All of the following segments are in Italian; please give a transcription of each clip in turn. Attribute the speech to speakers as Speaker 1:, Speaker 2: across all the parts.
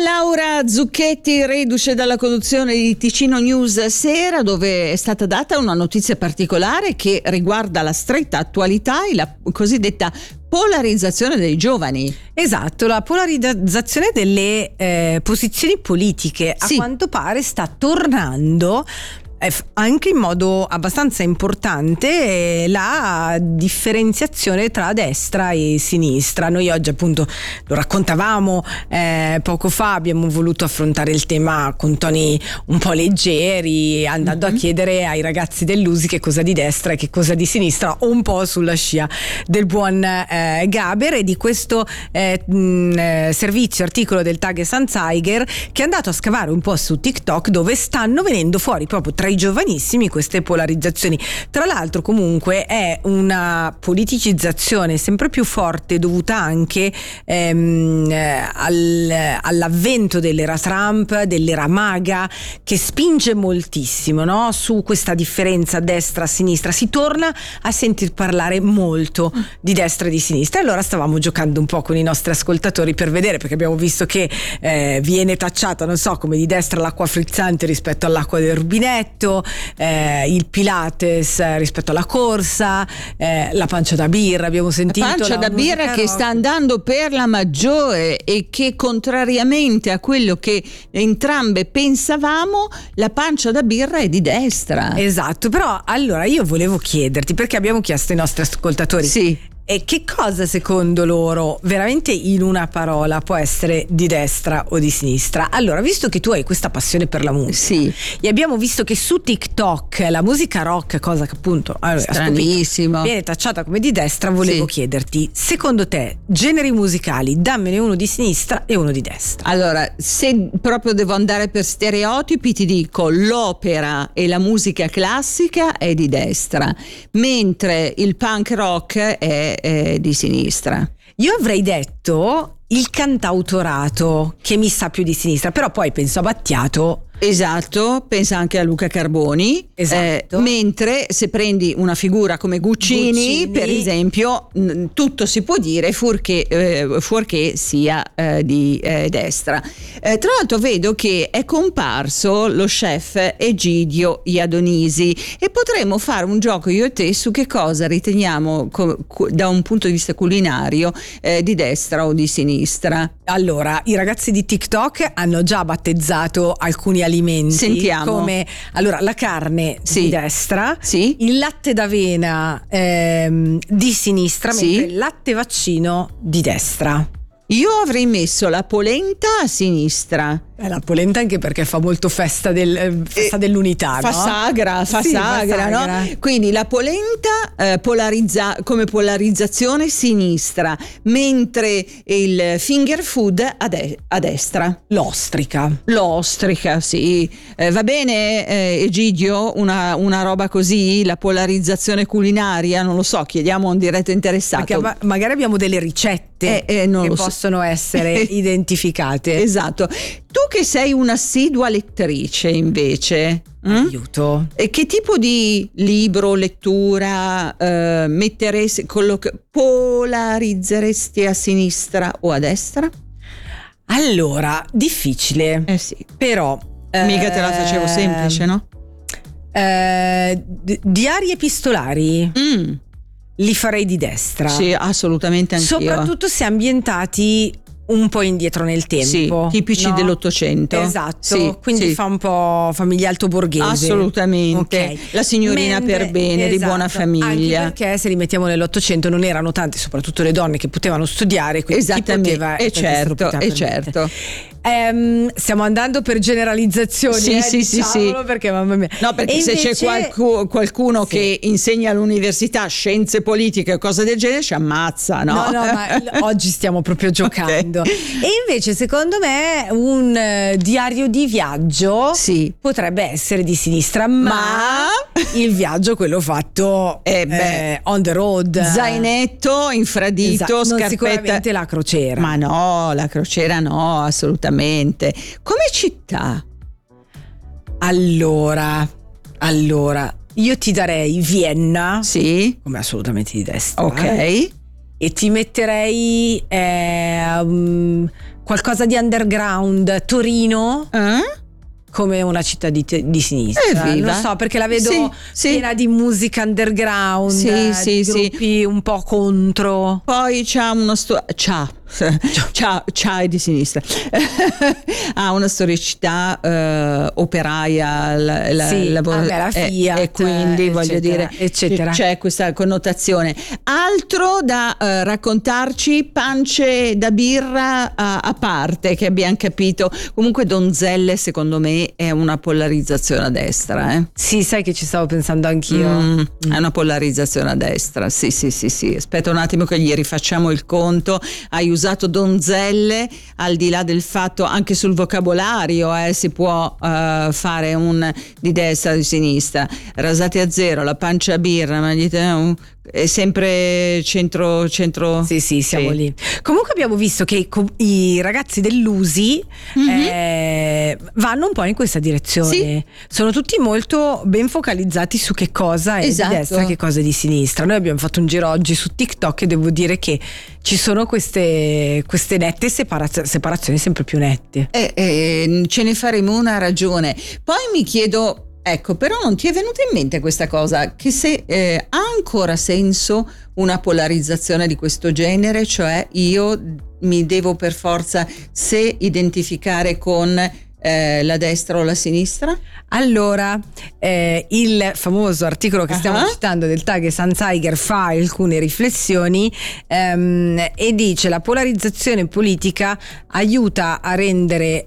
Speaker 1: Laura Zucchetti, reduce dalla conduzione di Ticino News Sera, dove è stata data una notizia particolare che riguarda la stretta attualità e la cosiddetta polarizzazione dei giovani.
Speaker 2: Esatto, la polarizzazione delle posizioni politiche a quanto pare sta tornando anche in modo abbastanza importante la differenziazione tra destra e sinistra. Noi oggi appunto lo raccontavamo poco fa, abbiamo voluto affrontare il tema con toni un po' leggeri, andando a chiedere ai ragazzi dell'USI che cosa di destra e che cosa di sinistra, un po' sulla scia del buon Gaber e di questo servizio articolo del Tages Anzeiger, che è andato a scavare un po' su TikTok, dove stanno venendo fuori proprio tra i giovanissimi queste polarizzazioni. Tra l'altro comunque è una politicizzazione sempre più forte dovuta anche all'avvento dell'era Trump, dell'era MAGA, che spinge moltissimo, no? Su questa differenza destra-sinistra. Si torna a sentir parlare molto di destra e di sinistra. Allora stavamo giocando un po' con i nostri ascoltatori per vedere, perché abbiamo visto che viene tacciata, non so, come di destra l'acqua frizzante rispetto all'acqua del rubinetto, il Pilates rispetto alla corsa, la pancia da birra, abbiamo sentito.
Speaker 1: La pancia da birra che sta andando per la maggiore e che, contrariamente a quello che entrambe pensavamo, la pancia da birra è di destra.
Speaker 2: Esatto, però allora io volevo chiederti, perché abbiamo chiesto ai nostri ascoltatori.
Speaker 1: Sì.
Speaker 2: E che cosa secondo loro veramente in una parola può essere di destra o di sinistra? Allora, visto che tu hai questa passione per la musica, e abbiamo visto che su TikTok la musica rock, cosa che appunto
Speaker 1: stranissimo,
Speaker 2: viene tacciata come di destra, volevo chiederti, secondo te, generi musicali, dammene uno di sinistra e uno di destra.
Speaker 1: Allora, se proprio devo andare per stereotipi, ti dico l'opera e la musica classica è di destra, mentre il punk rock è di sinistra.
Speaker 2: Io avrei detto il cantautorato, che mi sa più di sinistra, però poi penso a Battiato.
Speaker 1: Esatto, pensa anche a Luca Carboni.
Speaker 2: Esatto.
Speaker 1: Mentre se prendi una figura come Guccini, per esempio, tutto si può dire fuorché sia di destra. Tra l'altro vedo che è comparso lo chef Egidio Iadonisi e potremmo fare un gioco io e te su che cosa riteniamo da un punto di vista culinario di destra o di sinistra.
Speaker 2: Allora, i ragazzi di TikTok hanno già battezzato alcuni alimenti.
Speaker 1: Sentiamo.
Speaker 2: Come allora la carne di destra, il latte d'avena di sinistra, mentre il latte vaccino di destra.
Speaker 1: Io avrei messo la polenta a sinistra.
Speaker 2: La polenta anche perché fa molto festa dell'unità,
Speaker 1: fa
Speaker 2: no?
Speaker 1: sagra, no? Quindi la polenta come polarizzazione sinistra, mentre il finger food a destra. L'ostrica, sì. Va bene, Egidio, una roba così, la polarizzazione culinaria, non lo so, chiediamo a un diretto interessato.
Speaker 2: Perché magari abbiamo delle ricette che possono essere identificate.
Speaker 1: Esatto. Tu che sei un'assidua lettrice invece,
Speaker 2: aiuto.
Speaker 1: E che tipo di libro, lettura polarizzeresti a sinistra o a destra?
Speaker 2: Allora, difficile.
Speaker 1: Sì.
Speaker 2: Però
Speaker 1: mica te la facevo semplice, no?
Speaker 2: Diari epistolari li farei di destra.
Speaker 1: Sì, assolutamente anch'io.
Speaker 2: Soprattutto se ambientati un po' indietro nel tempo,
Speaker 1: tipici dell'Ottocento.
Speaker 2: Esatto, quindi fa un po' famiglia altoborghese.
Speaker 1: Assolutamente.
Speaker 2: Okay.
Speaker 1: La signorina per bene, di buona famiglia.
Speaker 2: Anche perché se li mettiamo nell'Ottocento non erano tante, soprattutto le donne, che potevano studiare.
Speaker 1: Esattamente, è certo.
Speaker 2: Stiamo andando per generalizzazioni,
Speaker 1: sì.
Speaker 2: Perché mamma mia.
Speaker 1: No, perché se c'è qualcuno che insegna all'università scienze politiche o cose del genere ci ammazza, no?
Speaker 2: No, ma oggi stiamo proprio giocando. E invece secondo me un diario di viaggio potrebbe essere di sinistra, ma il viaggio quello fatto on the road,
Speaker 1: zainetto, infradito, scarpetta.
Speaker 2: Sicuramente la crociera.
Speaker 1: Ma no, la crociera no, assolutamente. Come città?
Speaker 2: Allora io ti darei Vienna, come assolutamente di destra.
Speaker 1: Ok.
Speaker 2: E ti metterei qualcosa di underground, Torino come una città di sinistra.
Speaker 1: Evviva.
Speaker 2: Non so, perché la vedo piena di musica underground, gruppi un po' contro.
Speaker 1: Poi c'ha è di sinistra. Ha una storicità operaia, la
Speaker 2: Fiat,
Speaker 1: e quindi voglio dire,
Speaker 2: eccetera.
Speaker 1: C'è questa connotazione. Altro da raccontarci, pance da birra a parte, che abbiamo capito. Comunque Donzelle secondo me è una polarizzazione a destra.
Speaker 2: Sì, sai che ci stavo pensando anch'io.
Speaker 1: È una polarizzazione a destra, sì. Aspetta un attimo che gli rifacciamo il conto. Hai usato donzelle, al di là del fatto, anche sul vocabolario si può fare un di destra o di sinistra. Rasate a zero, la pancia a birra, ma dite è sempre centro.
Speaker 2: Sì, siamo lì. Comunque abbiamo visto che i ragazzi dell'USI vanno un po' in questa direzione. Sono tutti molto ben focalizzati su che cosa è di destra e che cosa è di sinistra. Noi abbiamo fatto un giro oggi su TikTok e devo dire che ci sono queste nette separazioni sempre più nette.
Speaker 1: Ce ne faremo una ragione. Poi mi chiedo, ecco, però non ti è venuta in mente questa cosa, che se ha ancora senso una polarizzazione di questo genere, cioè io mi devo per forza identificare con la destra o la sinistra?
Speaker 2: Allora, il famoso articolo che stiamo citando del Tages Anzeiger fa alcune riflessioni e dice: la polarizzazione politica aiuta a rendere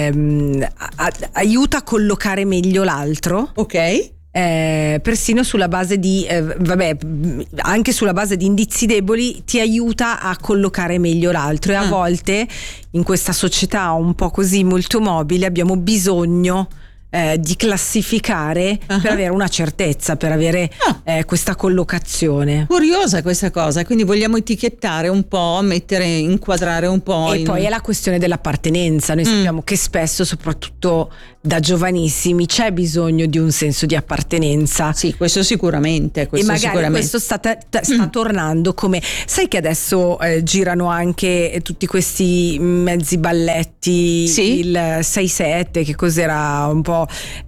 Speaker 2: aiuta a collocare meglio l'altro.
Speaker 1: Ok.
Speaker 2: Persino sulla base di anche sulla base di indizi deboli ti aiuta a collocare meglio l'altro, e a volte in questa società un po' così molto mobile abbiamo bisogno di classificare per avere una certezza, per avere questa collocazione.
Speaker 1: Curiosa questa cosa, quindi vogliamo etichettare un po', inquadrare un po'.
Speaker 2: E poi è la questione dell'appartenenza. Noi sappiamo che spesso, soprattutto da giovanissimi, c'è bisogno di un senso di appartenenza.
Speaker 1: Sì, questo sicuramente.
Speaker 2: Questo sta tornando, come sai che adesso girano anche tutti questi mezzi balletti, il 6-7, che cos'era un po'